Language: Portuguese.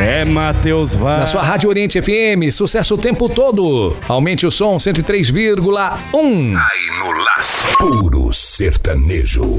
É Matheus Vaz. Na sua Rádio Oriente FM, sucesso o tempo todo. Aumente o som 103,1. Aí no Laço. Puro sertanejo.